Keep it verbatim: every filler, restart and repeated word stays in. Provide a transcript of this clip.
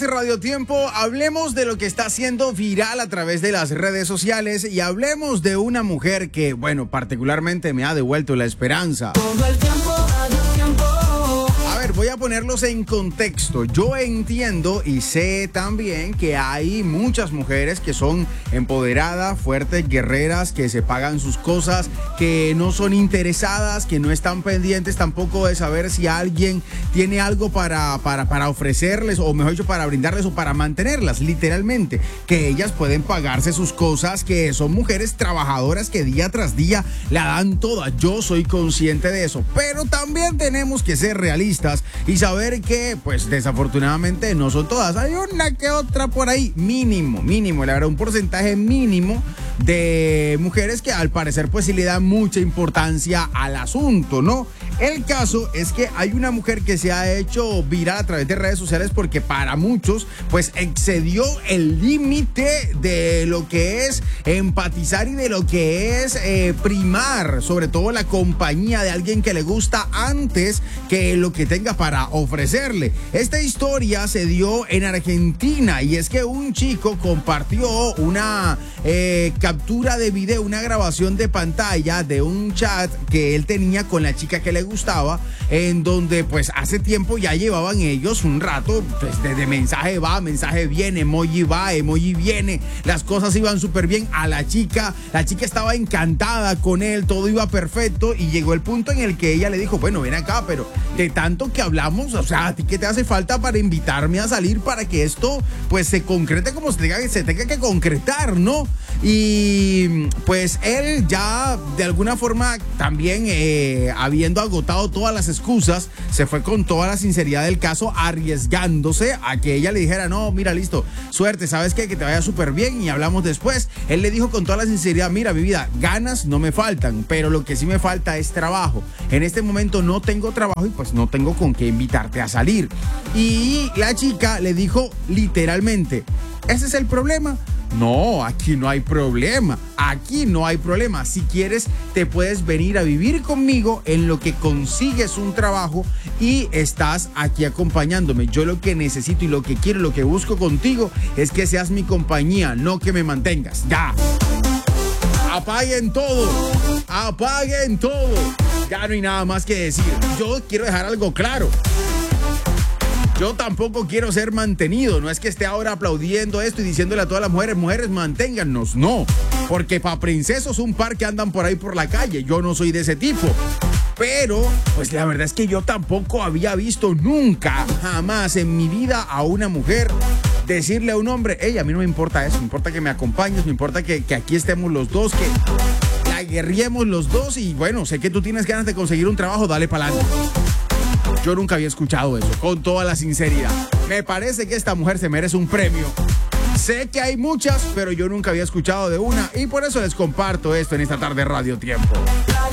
Radio Tiempo, hablemos de lo que está siendo viral a través de las redes sociales y hablemos de una mujer que, bueno, particularmente me ha devuelto la esperanza. Todo el tiempo, Radio Tiempo. A ver, voy a ponerlos en contexto. Yo entiendo y sé también que hay muchas mujeres que son empoderadas, fuertes, guerreras, que se pagan sus cosas, que no son interesadas, que no están pendientes tampoco de saber si alguien tiene algo para, para, para ofrecerles, o mejor dicho, para brindarles o para mantenerlas, literalmente. Que ellas pueden pagarse sus cosas, que son mujeres trabajadoras que día tras día la dan toda. Yo soy consciente de eso, pero también tenemos que ser realistas y saber que, pues, desafortunadamente no son todas. Hay una que otra por ahí, mínimo, mínimo, la verdad, un porcentaje mínimo de mujeres que al parecer pues sí le dan mucha importancia al asunto, ¿no? El caso es que hay una mujer que se ha hecho viral a través de redes sociales porque para muchos pues excedió el límite de lo que es empatizar y de lo que es eh, primar sobre todo la compañía de alguien que le gusta antes que lo que tenga para ofrecerle. Esta historia se dio en Argentina y es que un chico compartió una eh, captura de video, una grabación de pantalla de un chat que él tenía con la chica que le gustaba, en donde pues hace tiempo ya llevaban ellos un rato, pues desde mensaje va, mensaje viene, emoji va, emoji viene, las cosas iban súper bien. A la chica, la chica estaba encantada con él, todo iba perfecto y llegó el punto en el que ella le dijo, bueno, ven acá, pero de tanto que hablamos, o sea, ¿a ti qué te hace falta para invitarme a salir para que esto pues se concrete como se tenga, se tenga que concretar, ¿no? Y pues él ya de alguna forma también eh, habiendo agotado todas las excusas, se fue con toda la sinceridad del caso, arriesgándose a que ella le dijera, no, mira, listo, suerte, ¿sabes qué? Que te vaya súper bien y hablamos después. Él le dijo con toda la sinceridad, mira, mi vida, ganas no me faltan, pero lo que sí me falta es trabajo. En este momento no tengo trabajo y pues no tengo con qué invitarte a salir. Y la chica le dijo literalmente, ¿ese es el problema? No, aquí no hay problema, aquí no hay problema. Si quieres, te puedes venir a vivir conmigo en lo que consigues un trabajo y estás aquí acompañándome. Yo lo que necesito y lo que quiero, lo que busco contigo es que seas mi compañía, no que me mantengas. Ya. Apaguen todo, apaguen todo. Ya no hay nada más que decir. Yo quiero dejar algo claro. Yo tampoco quiero ser mantenido. No es que esté ahora aplaudiendo esto y diciéndole a todas las mujeres, mujeres, manténgannos. No, porque para princesos un par que andan por ahí por la calle. Yo no soy de ese tipo. Pero, pues la verdad es que yo tampoco había visto nunca, jamás en mi vida a una mujer decirle a un hombre, hey, a mí no me importa eso, me importa que me acompañes, me importa que, que aquí estemos los dos, que la guerriemos los dos y bueno, sé que tú tienes ganas de conseguir un trabajo, dale para adelante. Yo nunca había escuchado eso, con toda la sinceridad. Me parece que esta mujer se merece un premio. Sé que hay muchas, pero yo nunca había escuchado de una y por eso les comparto esto en esta tarde Radio Tiempo.